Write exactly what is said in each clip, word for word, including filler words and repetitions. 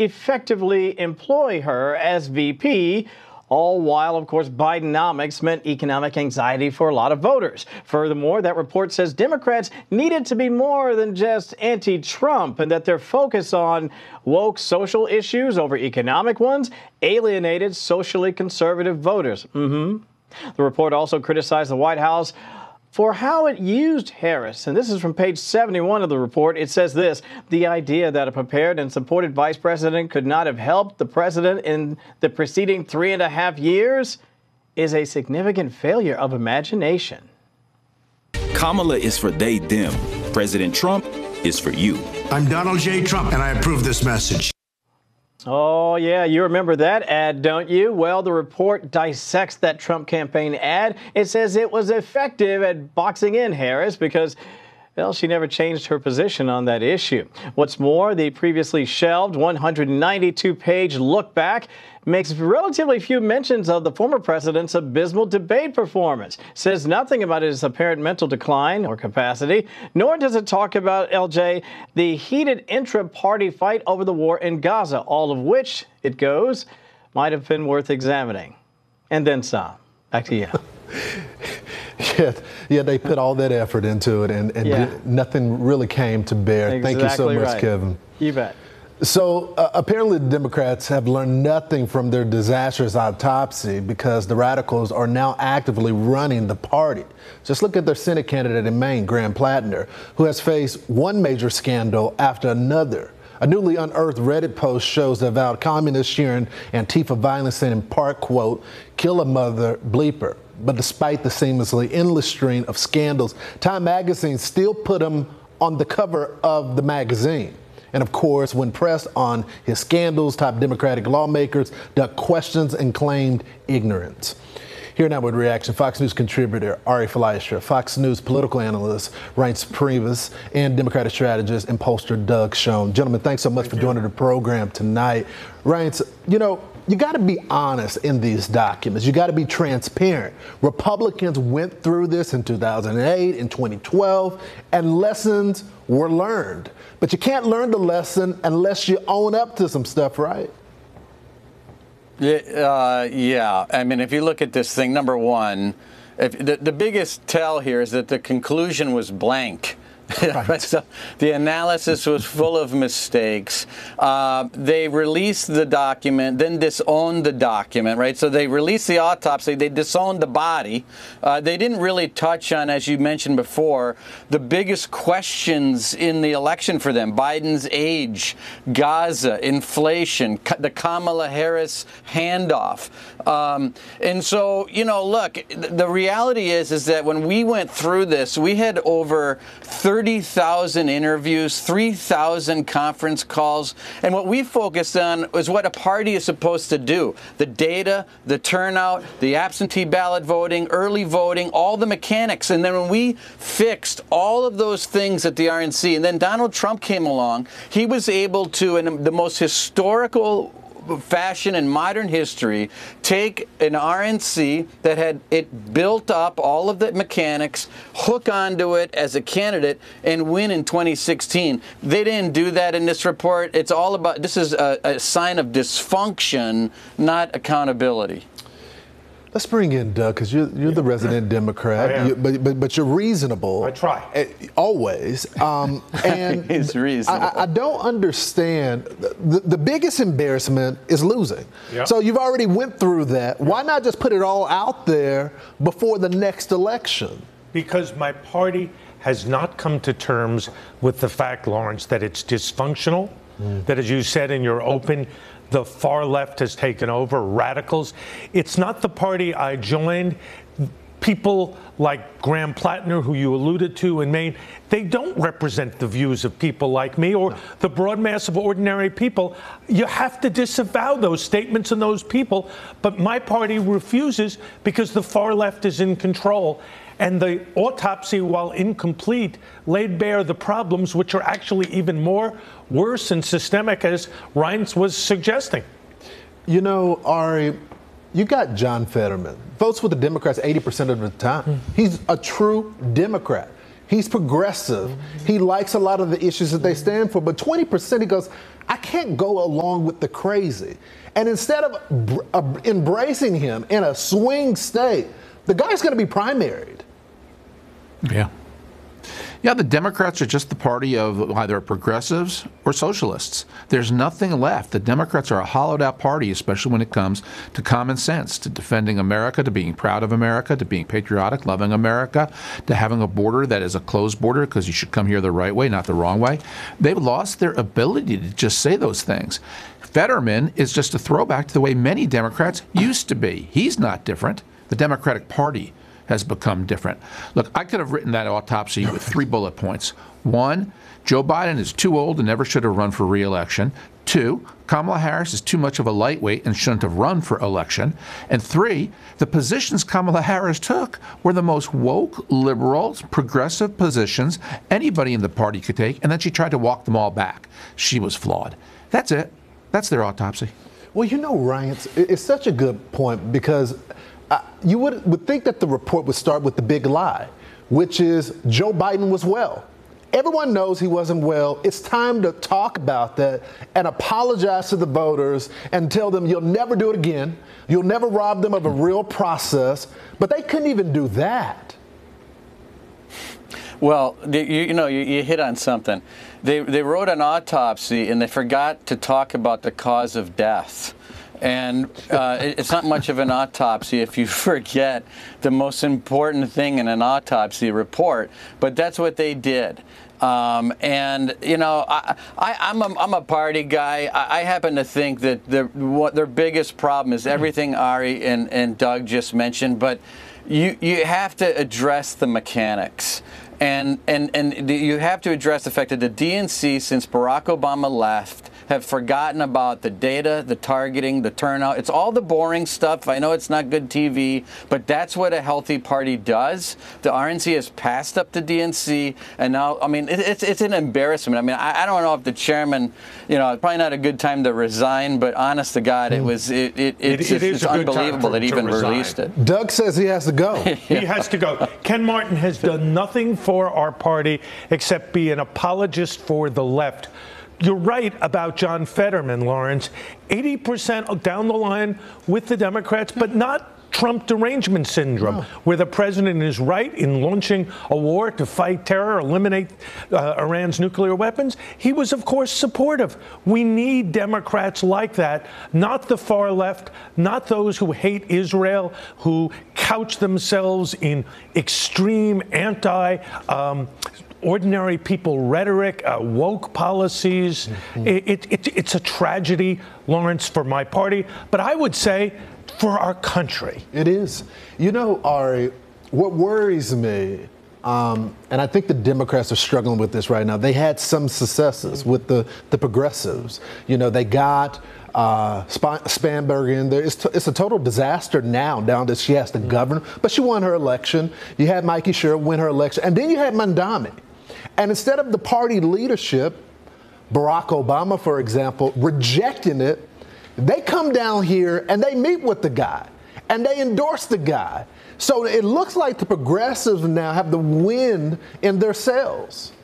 effectively employ her as V P. All while, of course, Bidenomics meant economic anxiety for a lot of voters. Furthermore, that report says Democrats needed to be more than just anti-Trump and that their focus on woke social issues over economic ones alienated socially conservative voters. Mm-hmm. The report also criticized the White House for how it used Harris. And this is from page seventy-one of the report. It says this: the idea that a prepared and supported vice president could not have helped the president in the preceding three and a half years is a significant failure of imagination. Kamala is for they, them. President Trump is for you. I'm Donald J. Trump, and I approve this message. Oh, yeah, you remember that ad, don't you? Well, the report dissects that Trump campaign ad. It says it was effective at boxing in Harris because, well, she never changed her position on that issue. What's more, the previously shelved one hundred ninety-two page look back makes relatively few mentions of the former president's abysmal debate performance, says nothing about his apparent mental decline or capacity, nor does it talk about, L J, the heated intra-party fight over the war in Gaza, all of which, it goes, might have been worth examining. And then some. Back to you. Yeah, yeah, they put all that effort into it, and, and Yeah. did, nothing really came to bear. Exactly Thank you so much, right. Kevin. You bet. So uh, apparently the Democrats have learned nothing from their disastrous autopsy because the radicals are now actively running the party. Just look at their Senate candidate in Maine, Graham Plattner, who has faced one major scandal after another. A newly unearthed Reddit post shows the avowed communist sharing Antifa violence and in part, quote, kill a mother bleeper. But despite the seamlessly endless string of scandals, Time magazine still put him on the cover of the magazine. And of course, when pressed on his scandals, top Democratic lawmakers ducked questions and claimed ignorance. Here now with reaction, Fox News contributor Ari Fleischer, Fox News political analyst Reince Priebus, and Democratic strategist and pollster Doug Schoen. Gentlemen, thanks so much Thank for you. joining the program tonight. Reince, you know, you got to be honest in these documents. You got to be transparent. Republicans went through this in two thousand eight, in twenty twelve, and lessons were learned. But you can't learn the lesson unless you own up to some stuff, right? Yeah, uh, yeah. I mean, if you look at this thing, number one, if the, the biggest tell here is that the conclusion was blank. Right. So the analysis was full of mistakes. Uh, they released the document, then disowned the document, right? So they released the autopsy, they disowned the body. Uh, they didn't really touch on, as you mentioned before, the biggest questions in the election for them: Biden's age, Gaza, inflation, the Kamala Harris handoff. Um, and so, you know, look, the reality is, is that when we went through this, we had over thirty thousand interviews, three thousand conference calls. And what we focused on was what a party is supposed to do. The data, the turnout, the absentee ballot voting, early voting, all the mechanics. And then when we fixed all of those things at the R N C, and then Donald Trump came along, he was able to, in the most historical fashion in modern history, take an R N C that had it built up all of the mechanics, hook onto it as a candidate, and win in twenty sixteen. They didn't do that in this report. It's all about, this is a, a sign of dysfunction, not accountability. Let's bring in Doug, because you're, you're the resident Democrat, you, but, but but you're reasonable. I try. Uh, always. Um, and He's reasonable. I, I don't understand. The, the biggest embarrassment is losing. Yep. So you've already went through that. Why not just put it all out there before the next election? Because my party has not come to terms with the fact, Lawrence, that it's dysfunctional, mm. that, as you said in your open, the far left has taken over, radicals. It's not the party I joined. People like Graham Plattner, who you alluded to in Maine, they don't represent the views of people like me or the broad mass of ordinary people. You have to disavow those statements and those people. But my party refuses because the far left is in control. And the autopsy, while incomplete, laid bare the problems, which are actually even more worse and systemic, as Reince was suggesting. You know, Ari, you got John Fetterman. Votes with the Democrats eighty percent of the time. Mm. He's a true Democrat. He's progressive. He likes a lot of the issues that they stand for. But twenty percent, he goes, I can't go along with the crazy. And instead of br- uh, embracing him in a swing state, the guy's going to be primaried. Yeah. Yeah, the Democrats are just the party of either progressives or socialists. There's nothing left. The Democrats are a hollowed-out party, especially when it comes to common sense, to defending America, to being proud of America, to being patriotic, loving America, to having a border that is a closed border because you should come here the right way, not the wrong way. They've lost their ability to just say those things. Fetterman is just a throwback to the way many Democrats used to be. He's not different. The Democratic Party has become different. Look, I could have written that autopsy with three bullet points. One, Joe Biden is too old and never should have run for re-election. Two, Kamala Harris is too much of a lightweight and shouldn't have run for election. And three, the positions Kamala Harris took were the most woke, liberal, progressive positions anybody in the party could take, and then she tried to walk them all back. She was flawed. That's it. That's their autopsy. Well, you know, Ryan, it's, it's such a good point because Uh, you would, would think that the report would start with the big lie, which is Joe Biden was well. Everyone knows he wasn't well. It's time to talk about that and apologize to the voters and tell them you'll never do it again. You'll never rob them of a real process. But they couldn't even do that. Well, you, you know, you, you hit on something. They, they wrote an autopsy and they forgot to talk about the cause of death. And uh, it's not much of an autopsy if you forget the most important thing in an autopsy report, but that's what they did. Um, and, you know, I, I, I'm, a, I'm a party guy. I, I happen to think that their, what their biggest problem is everything Ari and, and Doug just mentioned, but you, you have to address the mechanics. And, and, and you have to address the fact that the D N C, since Barack Obama left, have forgotten about the data, the targeting, the turnout. It's all the boring stuff. I know it's not good T V, but that's what a healthy party does. The R N C has passed up the D N C, and now, I mean, it, it's it's an embarrassment. I mean, I, I don't know if the chairman, you know, probably not a good time to resign, but honest to God, it was it, it, it's, it, it it's unbelievable that he even released it. Doug says he has to go. Yeah. He has to go. Ken Martin has done nothing for our party except be an apologist for the left. You're right about John Fetterman, Lawrence. eighty percent down the line with the Democrats, but not Trump derangement syndrome, no. where the president is right in launching a war to fight terror, eliminate uh, Iran's nuclear weapons. He was, of course, supportive. We need Democrats like that, not the far left, not those who hate Israel, who couch themselves in extreme anti- um, ordinary people rhetoric, uh, woke policies. Mm-hmm. It, it, it, it's a tragedy, Lawrence, for my party, but I would say for our country. It is. You know, Ari, what worries me, um, and I think the Democrats are struggling with this right now, they had some successes with the, the progressives. You know, they got uh, Sp- Spanberg in there. It's, t- it's a total disaster now, down that she has to govern, but she won her election. You had Mikey Sherrill win her election, and then you had Mamdani. And instead of the party leadership, Barack Obama, for example, rejecting it, they come down here and they meet with the guy and they endorse the guy. So it looks like the progressives now have the wind in their sails.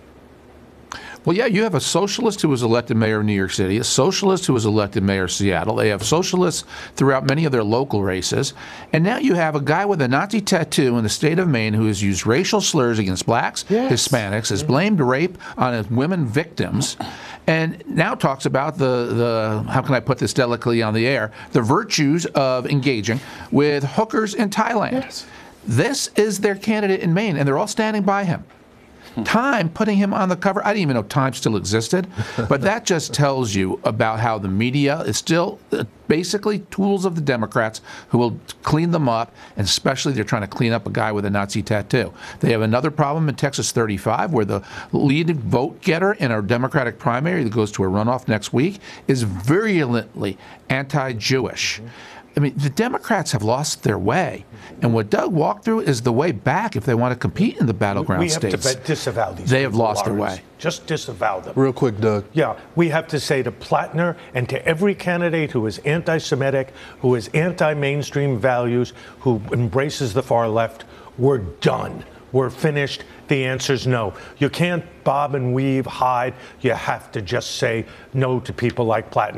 Well, yeah, you have a socialist who was elected mayor of New York City, a socialist who was elected mayor of Seattle. They have socialists throughout many of their local races. And now you have a guy with a Nazi tattoo in the state of Maine who has used racial slurs against blacks, yes. Hispanics, has blamed rape on his women victims, and now talks about the, the, how can I put this delicately on the air, the virtues of engaging with hookers in Thailand. Yes. This is their candidate in Maine, and they're all standing by him. Time putting him on the cover. I didn't even know Time still existed, but that just tells you about how the media is still uh, basically tools of the Democrats who will clean them up, and especially they're trying to clean up a guy with a Nazi tattoo. They have another problem in Texas thirty-five where the lead vote getter in our Democratic primary that goes to a runoff next week is virulently anti-Jewish. I mean, the Democrats have lost their way. And what Doug walked through is the way back if they want to compete in the battleground we have states. To disavow these they have people, lost Lawrence. their way. Just disavow them. Real quick, Doug. Yeah, we have to say to Plattner and to every candidate who is anti-Semitic, who is anti-mainstream values, who embraces the far left, we're done. we're finished? The answer is no. You can't bob and weave, hide. You have to just say no to people like Platt.